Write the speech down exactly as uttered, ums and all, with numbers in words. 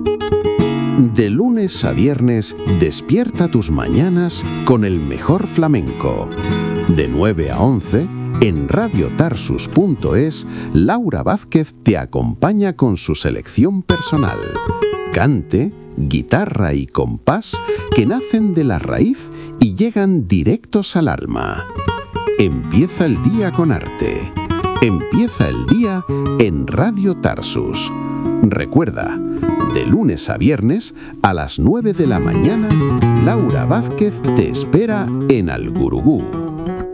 De lunes a viernes, despierta tus mañanas con el mejor flamenco. De nueve a once, en radio tarsus punto es, Laura Vázquez te acompaña con su selección personal. Cante, guitarra y compás que nacen de la raíz y llegan directos al alma. Empieza el día con arte. Empieza el día en Radio Tarsus. Recuerda, de lunes a viernes a las nueve de la mañana, Laura Vázquez te espera en Al Gurugú.